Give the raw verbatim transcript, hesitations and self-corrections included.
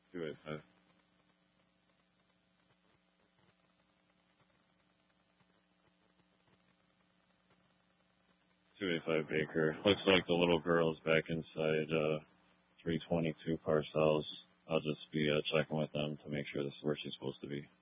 two eight five. two eight five Baker. Looks like the little girl's back inside uh, three twenty-two Parcells. I'll just be uh, checking with them to make sure this is where she's supposed to be.